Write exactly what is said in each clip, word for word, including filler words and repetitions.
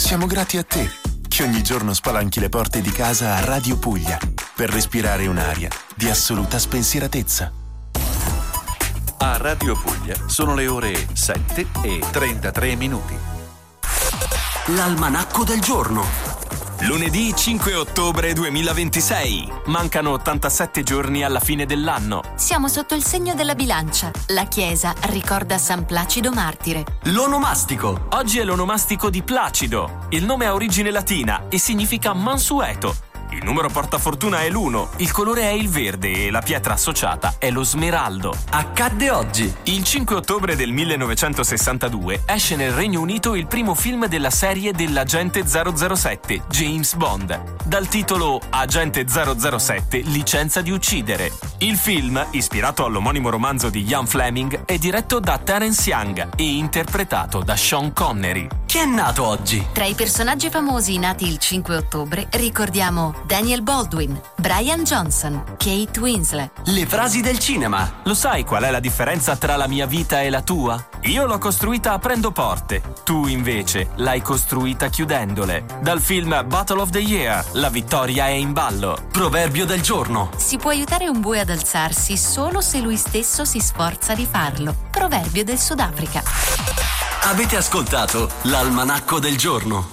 Siamo grati a te che ogni giorno spalanchi le porte di casa a Radio Puglia per respirare un'aria di assoluta spensieratezza. A Radio Puglia sono le ore sette e trentatré minuti. L'almanacco del giorno. Lunedì cinque ottobre duemilaventisei. Mancano ottantasette giorni alla fine dell'anno. Siamo sotto il segno della bilancia. La Chiesa ricorda San Placido martire. L'onomastico. Oggi è l'onomastico di Placido. Il nome ha origine latina e significa mansueto. Il numero portafortuna è l'uno, il colore è il verde e la pietra associata è lo smeraldo. Accadde oggi. Il cinque ottobre del millenovecentosessantadue esce nel Regno Unito il primo film della serie dell'Agente zero zero sette, James Bond, dal titolo Agente zero zero sette, licenza di uccidere. Il film, ispirato all'omonimo romanzo di Ian Fleming, è diretto da Terence Young e interpretato da Sean Connery. Chi è nato oggi? Tra i personaggi famosi nati il cinque ottobre ricordiamo Daniel Baldwin, Brian Johnson, Kate Winslet. Le frasi del cinema. Lo sai qual è la differenza tra la mia vita e la tua? Io l'ho costruita aprendo porte, tu invece l'hai costruita chiudendole. Dal film Battle of the Year, la vittoria è in ballo. Proverbio del giorno. Si può aiutare un bue ad alzarsi solo se lui stesso si sforza di farlo. Proverbio del Sudafrica. Avete ascoltato l'almanacco del giorno.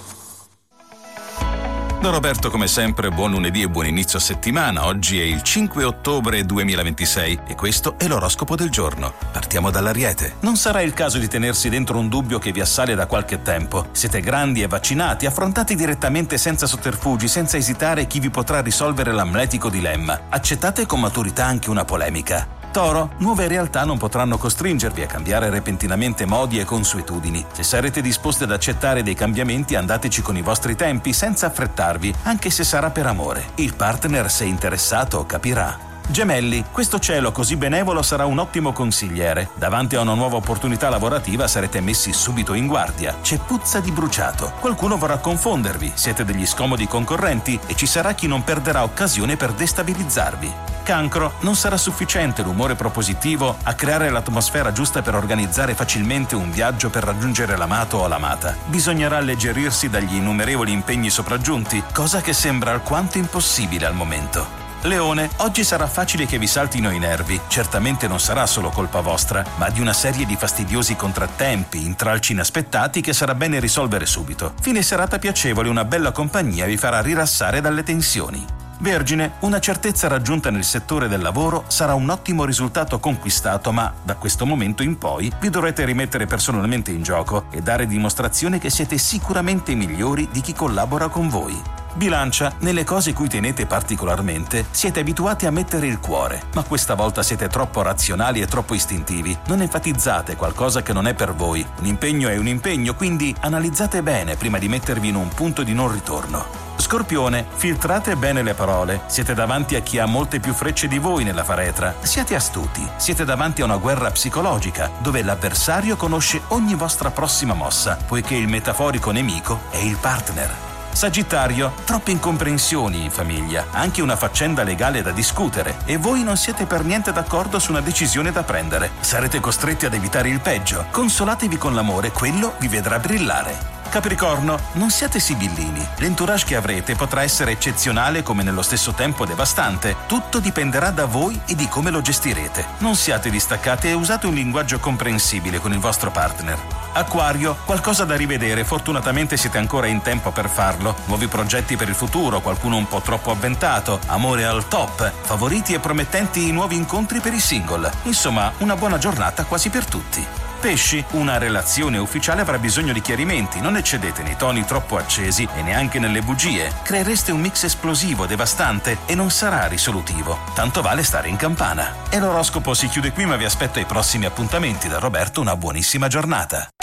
Da Roberto, come sempre, buon lunedì e buon inizio settimana. Oggi è il cinque ottobre duemilaventisei e questo è l'oroscopo del giorno. Partiamo dall'Ariete. Non sarà il caso di tenersi dentro un dubbio che vi assale da qualche tempo. Siete grandi e vaccinati, affrontate direttamente senza sotterfugi, senza esitare chi vi potrà risolvere l'amletico dilemma. Accettate con maturità anche una polemica. Toro, nuove realtà non potranno costringervi a cambiare repentinamente modi e consuetudini. Se sarete disposti ad accettare dei cambiamenti, andateci con i vostri tempi senza affrettarvi, anche se sarà per amore. Il partner, se interessato, capirà. Gemelli, questo cielo così benevolo sarà un ottimo consigliere. Davanti a una nuova opportunità lavorativa sarete messi subito in guardia. C'è puzza di bruciato. Qualcuno vorrà confondervi, siete degli scomodi concorrenti e ci sarà chi non perderà occasione per destabilizzarvi. Cancro, non sarà sufficiente l'umore propositivo a creare l'atmosfera giusta per organizzare facilmente un viaggio per raggiungere l'amato o l'amata. Bisognerà alleggerirsi dagli innumerevoli impegni sopraggiunti, cosa che sembra alquanto impossibile al momento. Leone, oggi sarà facile che vi saltino i nervi. Certamente non sarà solo colpa vostra, ma di una serie di fastidiosi contrattempi, intralci inaspettati che sarà bene risolvere subito. Fine serata piacevole, una bella compagnia vi farà rilassare dalle tensioni. Vergine, una certezza raggiunta nel settore del lavoro sarà un ottimo risultato conquistato, ma da questo momento in poi vi dovrete rimettere personalmente in gioco e dare dimostrazione che siete sicuramente migliori di chi collabora con voi. Bilancia, nelle cose cui tenete particolarmente siete abituati a mettere il cuore, ma questa volta siete troppo razionali e troppo istintivi. Non enfatizzate qualcosa che non è per voi. Un impegno è un impegno, quindi analizzate bene prima di mettervi in un punto di non ritorno. Scorpione, filtrate bene le parole. Siete davanti a chi ha molte più frecce di voi nella faretra. Siate astuti. Siete davanti a una guerra psicologica, dove l'avversario conosce ogni vostra prossima mossa, poiché il metaforico nemico è il partner. Sagittario, troppe incomprensioni in famiglia, anche una faccenda legale da discutere, e voi non siete per niente d'accordo su una decisione da prendere. Sarete costretti ad evitare il peggio. Consolatevi con l'amore, quello vi vedrà brillare. Capricorno, non siate sibillini. L'entourage che avrete potrà essere eccezionale come nello stesso tempo devastante. Tutto dipenderà da voi e di come lo gestirete. Non siate distaccati e usate un linguaggio comprensibile con il vostro partner. Acquario, qualcosa da rivedere, fortunatamente siete ancora in tempo per farlo. Nuovi progetti per il futuro, qualcuno un po' troppo avventato, amore al top, favoriti e promettenti nuovi incontri per i single. Insomma, una buona giornata quasi per tutti. Pesci, una relazione ufficiale avrà bisogno di chiarimenti, non eccedete nei toni troppo accesi e neanche nelle bugie. Creereste un mix esplosivo, devastante e non sarà risolutivo. Tanto vale stare in campana. E l'oroscopo si chiude qui, ma vi aspetto ai prossimi appuntamenti. Da Roberto una buonissima giornata.